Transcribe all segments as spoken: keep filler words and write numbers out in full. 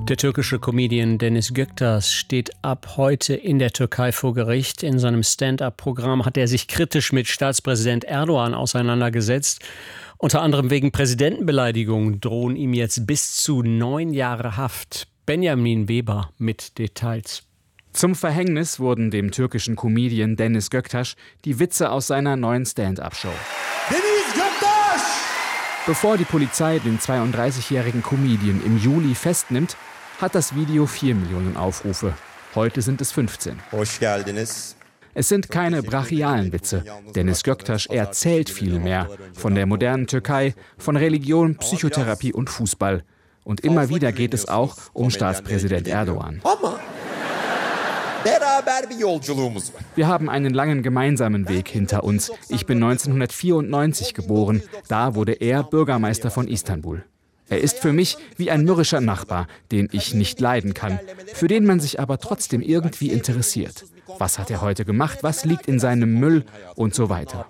Der türkische Comedian Deniz Göktaş steht ab heute in der Türkei vor Gericht. In seinem Stand-up-Programm hat er sich kritisch mit Staatspräsident Erdogan auseinandergesetzt. Unter anderem wegen Präsidentenbeleidigung drohen ihm jetzt bis zu neun Jahre Haft. Benjamin Weber mit Details. Zum Verhängnis wurden dem türkischen Comedian Deniz Göktaş die Witze aus seiner neuen Stand-up-Show. Deniz Göktaş! Bevor die Polizei den zweiunddreißigjährigen Comedian im Juli festnimmt, hat das Video vier Millionen Aufrufe. Heute sind es fünfzehn. Hoş geldiniz. Es sind keine brachialen Witze. Deniz Göktaş erzählt viel mehr. Von der modernen Türkei, von Religion, Psychotherapie und Fußball. Und immer wieder geht es auch um Staatspräsident Erdogan. Wir haben einen langen gemeinsamen Weg hinter uns. Ich bin neunzehnhundertvierundneunzig geboren. Da wurde er Bürgermeister von Istanbul. Er ist für mich wie ein mürrischer Nachbar, den ich nicht leiden kann, für den man sich aber trotzdem irgendwie interessiert. Was hat er heute gemacht? Was liegt in seinem Müll? Und so weiter.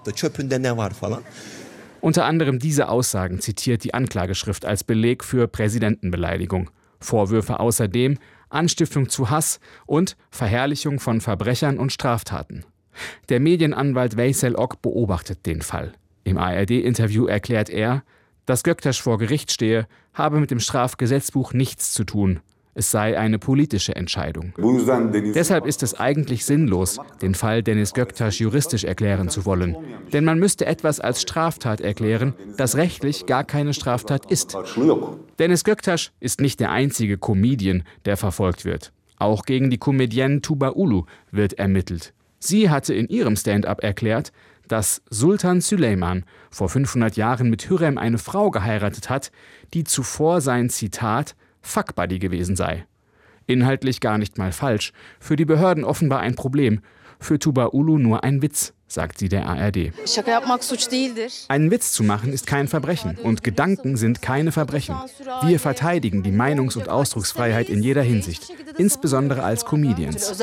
Unter anderem diese Aussagen zitiert die Anklageschrift als Beleg für Präsidentenbeleidigung. Vorwürfe außerdem Anstiftung zu Hass und Verherrlichung von Verbrechern und Straftaten. Der Medienanwalt Veysel Ok beobachtet den Fall. Im A R D-Interview erklärt er, dass Göktaş vor Gericht stehe, habe mit dem Strafgesetzbuch nichts zu tun. Es sei eine politische Entscheidung. Deshalb ist es eigentlich sinnlos, den Fall Deniz Göktaş juristisch erklären zu wollen. Denn man müsste etwas als Straftat erklären, das rechtlich gar keine Straftat ist. Deniz Göktaş ist nicht der einzige Comedian, der verfolgt wird. Auch gegen die Comedienne Tuba Ulu wird ermittelt. Sie hatte in ihrem Stand-up erklärt, dass Sultan Süleyman vor fünfhundert Jahren mit Hürrem eine Frau geheiratet hat, die zuvor sein Zitat Fuckbuddy gewesen sei. Inhaltlich gar nicht mal falsch, für die Behörden offenbar ein Problem, für Tuba Ulu nur ein Witz, sagt sie der A R D. Einen Witz zu machen ist kein Verbrechen und Gedanken sind keine Verbrechen. Wir verteidigen die Meinungs- und Ausdrucksfreiheit in jeder Hinsicht, insbesondere als Comedians.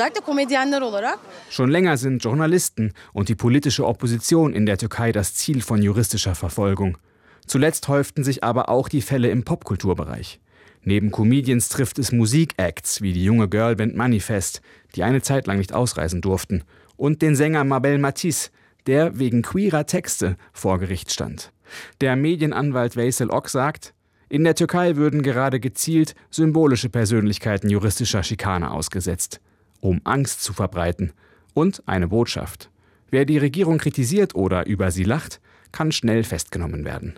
Schon länger sind Journalisten und die politische Opposition in der Türkei das Ziel von juristischer Verfolgung. Zuletzt häuften sich aber auch die Fälle im Popkulturbereich. Neben Comedians trifft es Musikacts wie die junge Girlband Manifest, die eine Zeit lang nicht ausreisen durften, und den Sänger Mabel Matiz, der wegen queerer Texte vor Gericht stand. Der Medienanwalt Veysel Ok sagt, in der Türkei würden gerade gezielt symbolische Persönlichkeiten juristischer Schikane ausgesetzt, um Angst zu verbreiten. Und eine Botschaft: Wer die Regierung kritisiert oder über sie lacht, kann schnell festgenommen werden.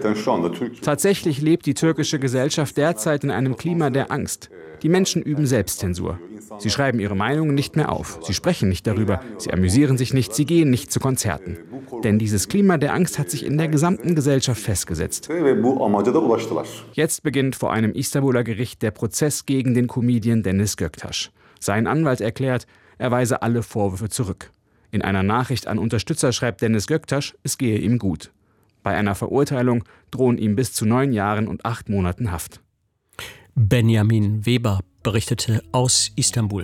Tatsächlich lebt die türkische Gesellschaft derzeit in einem Klima der Angst. Die Menschen üben Selbstzensur. Sie schreiben ihre Meinungen nicht mehr auf. Sie sprechen nicht darüber. Sie amüsieren sich nicht. Sie gehen nicht zu Konzerten. Denn dieses Klima der Angst hat sich in der gesamten Gesellschaft festgesetzt. Jetzt beginnt vor einem Istanbuler Gericht der Prozess gegen den Comedian Deniz Göktaş. Sein Anwalt erklärt, er weise alle Vorwürfe zurück. In einer Nachricht an Unterstützer schreibt Deniz Göktaş, es gehe ihm gut. Bei einer Verurteilung drohen ihm bis zu neun Jahren und acht Monaten Haft. Benjamin Weber berichtete aus Istanbul.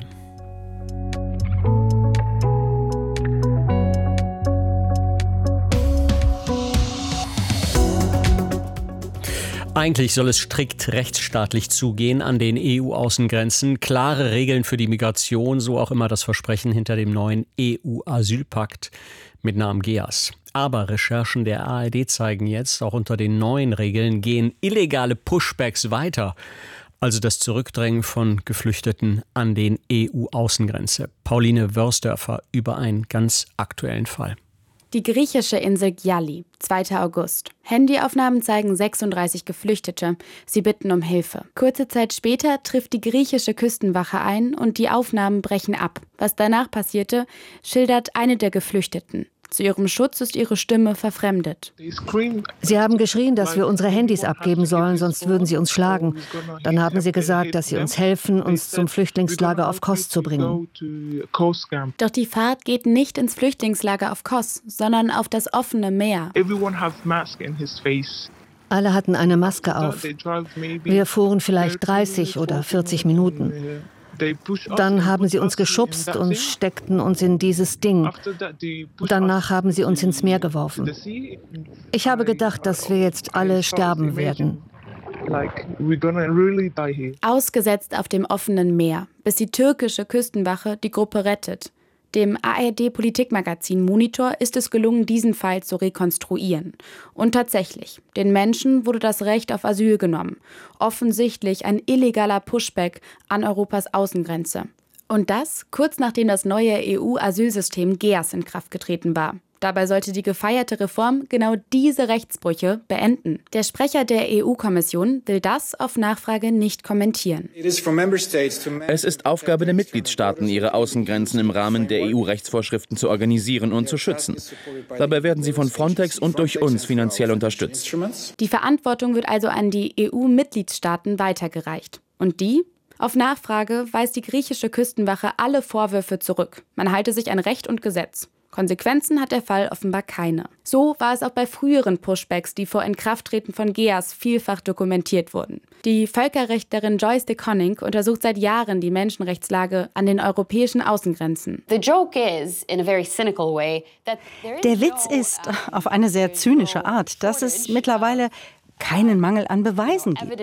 Eigentlich soll es strikt rechtsstaatlich zugehen an den E U-Außengrenzen. Klare Regeln für die Migration, so auch immer das Versprechen hinter dem neuen E U-Asylpakt mit Namen GEAS. Aber Recherchen der A R D zeigen jetzt, auch unter den neuen Regeln gehen illegale Pushbacks weiter. Also das Zurückdrängen von Geflüchteten an den E U-Außengrenze. Pauline Wörsdörfer über einen ganz aktuellen Fall. Die griechische Insel Gyali, zweiter August. Handyaufnahmen zeigen sechsunddreißig Geflüchtete. Sie bitten um Hilfe. Kurze Zeit später trifft die griechische Küstenwache ein und die Aufnahmen brechen ab. Was danach passierte, schildert eine der Geflüchteten. Zu ihrem Schutz ist ihre Stimme verfremdet. Sie haben geschrien, dass wir unsere Handys abgeben sollen, sonst würden sie uns schlagen. Dann haben sie gesagt, dass sie uns helfen, uns zum Flüchtlingslager auf Kos zu bringen. Doch die Fahrt geht nicht ins Flüchtlingslager auf Kos, sondern auf das offene Meer. Alle hatten eine Maske auf. Wir fuhren vielleicht dreißig oder vierzig Minuten. Dann haben sie uns geschubst und steckten uns in dieses Ding. Danach haben sie uns ins Meer geworfen. Ich habe gedacht, dass wir jetzt alle sterben werden. Ausgesetzt auf dem offenen Meer, bis die türkische Küstenwache die Gruppe rettet. Dem A R D-Politikmagazin Monitor ist es gelungen, diesen Fall zu rekonstruieren. Und tatsächlich, den Menschen wurde das Recht auf Asyl genommen. Offensichtlich ein illegaler Pushback an Europas Außengrenze. Und das kurz nachdem das neue E U-Asylsystem G E A S in Kraft getreten war. Dabei sollte die gefeierte Reform genau diese Rechtsbrüche beenden. Der Sprecher der E U-Kommission will das auf Nachfrage nicht kommentieren. Es ist Aufgabe der Mitgliedstaaten, ihre Außengrenzen im Rahmen der E U-Rechtsvorschriften zu organisieren und zu schützen. Dabei werden sie von Frontex und durch uns finanziell unterstützt. Die Verantwortung wird also an die E U-Mitgliedstaaten weitergereicht. Und die? Auf Nachfrage weist die griechische Küstenwache alle Vorwürfe zurück. Man halte sich an Recht und Gesetz. Konsequenzen hat der Fall offenbar keine. So war es auch bei früheren Pushbacks, die vor Inkrafttreten von G E A S vielfach dokumentiert wurden. Die Völkerrechtlerin Joyce de Koning untersucht seit Jahren die Menschenrechtslage an den europäischen Außengrenzen. Der Witz ist, auf eine sehr zynische Art, dass es mittlerweile keinen Mangel an Beweisen gibt.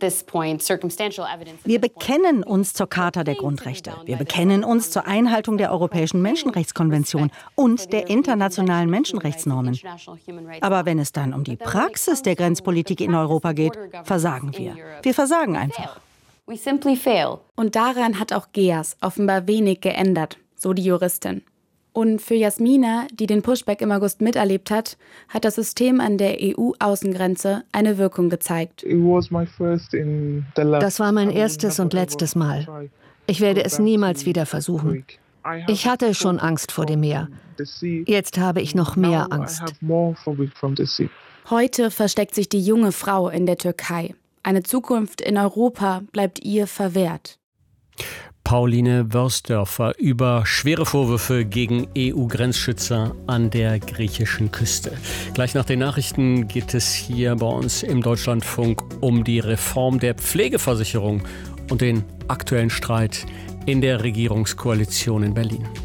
Wir bekennen uns zur Charta der Grundrechte. Wir bekennen uns zur Einhaltung der Europäischen Menschenrechtskonvention und der internationalen Menschenrechtsnormen. Aber wenn es dann um die Praxis der Grenzpolitik in Europa geht, versagen wir. Wir versagen einfach. Und daran hat auch G E A S offenbar wenig geändert, so die Juristin. Und für Jasmina, die den Pushback im August miterlebt hat, hat das System an der E U-Außengrenze eine Wirkung gezeigt. Das war mein erstes und letztes Mal. Ich werde es niemals wieder versuchen. Ich hatte schon Angst vor dem Meer. Jetzt habe ich noch mehr Angst. Heute versteckt sich die junge Frau in der Türkei. Eine Zukunft in Europa bleibt ihr verwehrt. Pauline Wörsdörfer über schwere Vorwürfe gegen E U-Grenzschützer an der griechischen Küste. Gleich nach den Nachrichten geht es hier bei uns im Deutschlandfunk um die Reform der Pflegeversicherung und den aktuellen Streit in der Regierungskoalition in Berlin.